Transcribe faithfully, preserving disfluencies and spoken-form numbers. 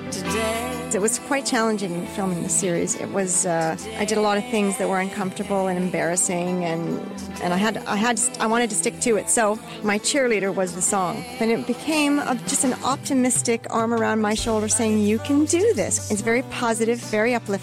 today. It was quite challenging filming the series. It was uh, I did a lot of things that were uncomfortable and embarrassing, and and I had I had I wanted to stick to it. So my cheerleader was the song, and it became a, just an optimistic arm around my shoulder saying, "You can do this." It's very positive, very uplifting.